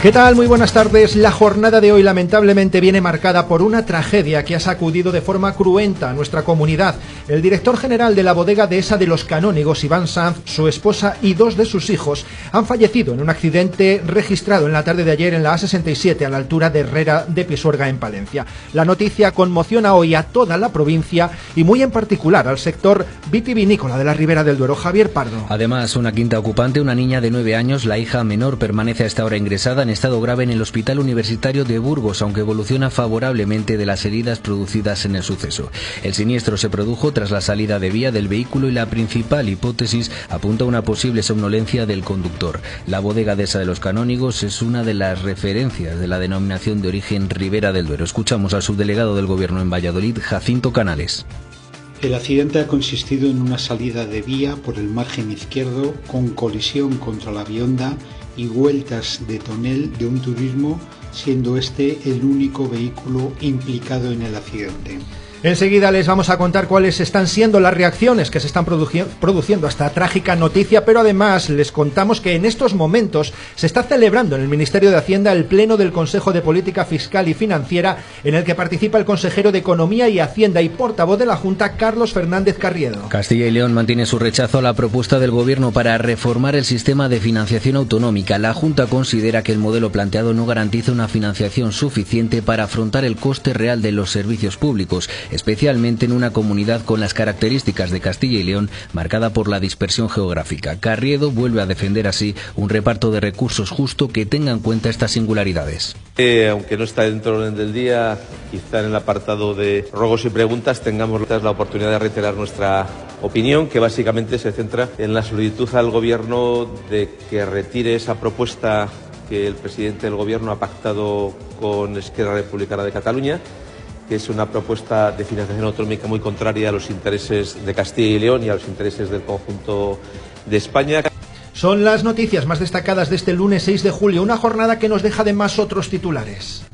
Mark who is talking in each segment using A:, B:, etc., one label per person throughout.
A: ¿Qué tal? Muy buenas tardes. La jornada de hoy lamentablemente viene marcada por una tragedia que ha sacudido de forma cruenta a nuestra comunidad. El director general de la bodega Dehesa de los Canónigos, Iván Sanz, su esposa y dos de sus hijos han fallecido en un accidente registrado en la tarde de ayer en la A67 a la altura de Herrera de Pisuerga en Palencia. La noticia conmociona hoy a toda la provincia y muy en particular al sector vitivinícola de la Ribera del Duero. Javier Pardo.
B: Además, una quinta ocupante, una niña de 9 años, la hija menor, permanece a esta hora ingresada en estado grave en el Hospital Universitario de Burgos, aunque evoluciona favorablemente de las heridas producidas en el suceso. El siniestro se produjo tras la salida de vía del vehículo y la principal hipótesis apunta a una posible somnolencia del conductor. La bodega Dehesa de los Canónigos es una de las referencias de la denominación de origen Ribera del Duero. Escuchamos al subdelegado del Gobierno en Valladolid, Jacinto Canales.
C: El accidente ha consistido en una salida de vía por el margen izquierdo con colisión contra la Bionda y vueltas de tonel de un turismo, siendo este el único vehículo implicado en el accidente.
A: Enseguida les vamos a contar cuáles están siendo las reacciones que se están produciendo a esta trágica noticia, pero además les contamos que en estos momentos se está celebrando en el Ministerio de Hacienda el Pleno del Consejo de Política Fiscal y Financiera, en el que participa el consejero de Economía y Hacienda y portavoz de la Junta, Carlos Fernández Carriedo.
B: Castilla y León mantiene su rechazo a la propuesta del Gobierno para reformar el sistema de financiación autonómica. La Junta considera que el modelo planteado no garantiza una financiación suficiente para afrontar el coste real de los servicios públicos, especialmente en una comunidad con las características de Castilla y León, marcada por la dispersión geográfica. Carriedo vuelve a defender así un reparto de recursos justo que tenga en cuenta estas singularidades.
D: Aunque no está dentro del orden del día, quizá en el apartado de ruegos y preguntas tengamos la oportunidad de reiterar nuestra opinión, que básicamente se centra en la solicitud al Gobierno de que retire esa propuesta que el presidente del Gobierno ha pactado con Esquerra Republicana de Cataluña, que es una propuesta de financiación autonómica muy contraria a los intereses de Castilla y León y a los intereses del conjunto de España.
A: Son las noticias más destacadas de este lunes 6 de julio, una jornada que nos deja además otros titulares.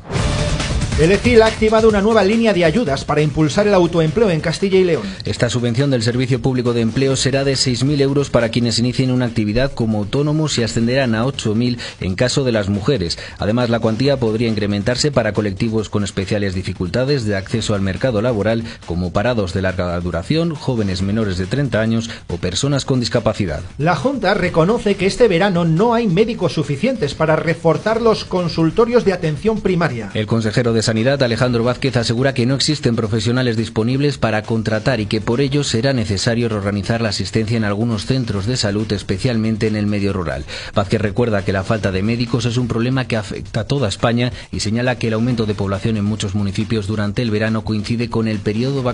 A: El ECIL ha activado una nueva línea de ayudas para impulsar el autoempleo en Castilla y León.
B: Esta subvención del Servicio Público de Empleo será de 6.000 euros para quienes inicien una actividad como autónomos y ascenderán a 8.000 en caso de las mujeres. Además, la cuantía podría incrementarse para colectivos con especiales dificultades de acceso al mercado laboral, como parados de larga duración, jóvenes menores de 30 años o personas con discapacidad.
A: La Junta reconoce que este verano no hay médicos suficientes para reforzar los consultorios de atención primaria.
B: El consejero de Sanidad, Alejandro Vázquez, asegura que no existen profesionales disponibles para contratar y que por ello será necesario reorganizar la asistencia en algunos centros de salud, especialmente en el medio rural. Vázquez recuerda que la falta de médicos es un problema que afecta a toda España y señala que el aumento de población en muchos municipios durante el verano coincide con el periodo vacacional